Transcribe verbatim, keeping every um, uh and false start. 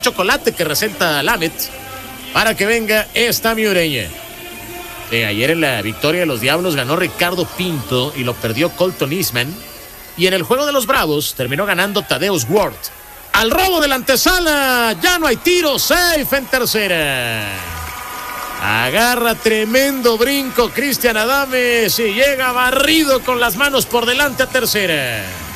chocolate que receta Lamet para que venga esta miureña. Eh, ayer en la victoria de los Diablos ganó Ricardo Pinto y lo perdió Colton Eastman. Y en el juego de los Bravos terminó ganando Tadeusz Ward. Al robo de la antesala, ya no hay tiro, safe en tercera. Agarra tremendo brinco Cristian Adames y llega barrido con las manos por delante a tercera.